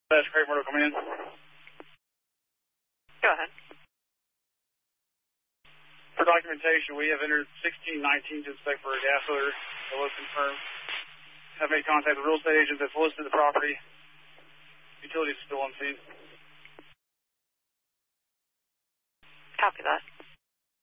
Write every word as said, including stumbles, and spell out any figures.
That's great. Motor coming in. Go ahead. For documentation, we have entered sixteen nineteen to inspect for a gas odor that was confirmed. Have made contact with the real estate agent that's listed the property. Utilities still on scene. Copy that.